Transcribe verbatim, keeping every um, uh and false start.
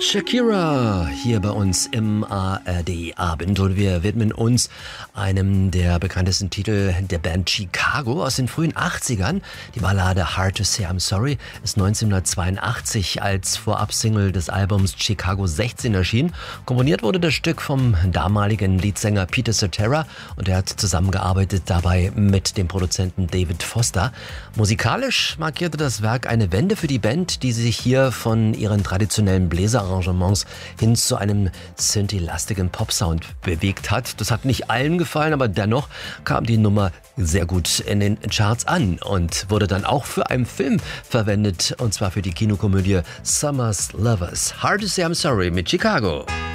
Shakira hier bei uns im A R D-Abend und wir widmen uns einem der bekanntesten Titel der Band Chicago aus den frühen achtzigern. Die Ballade Hard to Say I'm Sorry ist neunzehnhundertzweiundachtzig als Vorabsingle des Albums Chicago sechzehn erschienen. Komponiert wurde das Stück vom damaligen Leadsänger Peter Cetera und er hat zusammengearbeitet dabei mit dem Produzenten David Foster. Musikalisch markierte das Werk eine Wende für die Band, die sich hier von ihren traditionellen Bläser Arrangements hin zu einem synthi-lastigen Pop-Sound bewegt hat. Das hat nicht allen gefallen, aber dennoch kam die Nummer sehr gut in den Charts an und wurde dann auch für einen Film verwendet, und zwar für die Kinokomödie Summer's Lovers. Hard to Say I'm Sorry mit Chicago.